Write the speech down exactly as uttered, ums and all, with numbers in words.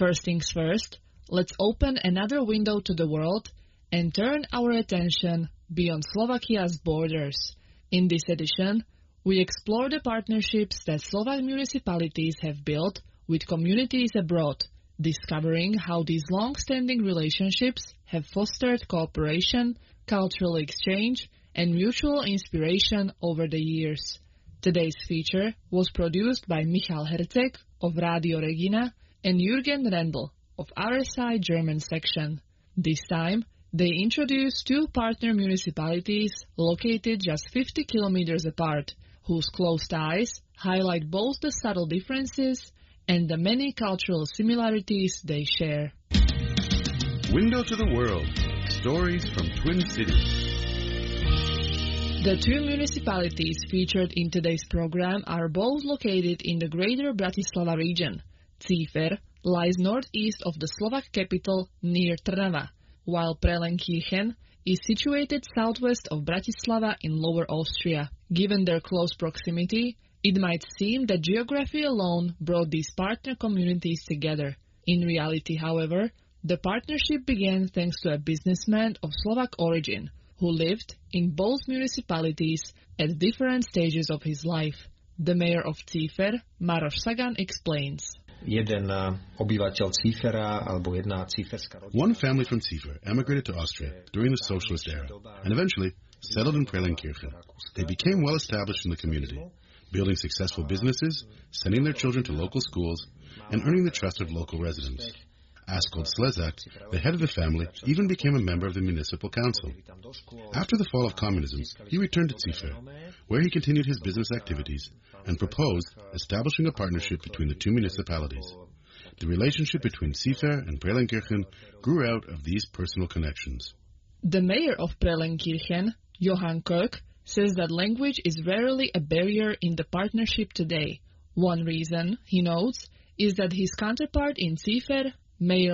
First things first, let's open another window to the world and turn our attention beyond Slovakia's borders. In this edition, we explore the partnerships that Slovak municipalities have built with communities abroad, discovering how these long-standing relationships have fostered cooperation, cultural exchange, and mutual inspiration over the years. Today's feature was produced by Michal Herceg of Radio Regina and Jürgen Rendl of R S I German section. This time, they introduced two partner municipalities located just fifty kilometers apart, whose close ties highlight both the subtle differences and the many cultural similarities they share. Window to the World. Stories from Twin Cities. The two municipalities featured in today's program are both located in the greater Bratislava region. Cífer lies northeast of the Slovak capital near Trnava, while Prelenkirchen is situated southwest of Bratislava in Lower Austria. Given their close proximity, it might seem that geography alone brought these partner communities together. In reality, however, the partnership began thanks to a businessman of Slovak origin who lived in both municipalities at different stages of his life. The mayor of Cífer, Maroš Sagan, explains. Jeden obyvateľ Cífera alebo jedna cíferská rodina. One family from Cífer emigrated to Austria during the socialist era and eventually settled in Prelenkirchen. They became well established in the community, building successful businesses, sending their children to local schools, and earning the trust of local residents. Askold Slezak, the head of the family, even became a member of the municipal council. After the fall of communism, he returned to Cífer, where he continued his business activities and proposed establishing a partnership between the two municipalities. The relationship between Cífer and Prelenkirchen grew out of these personal connections. The mayor of Prelenkirchen, Johann Kök, says that language is rarely a barrier in the partnership today. One reason, he notes, is that his counterpart in Cífer, Mayor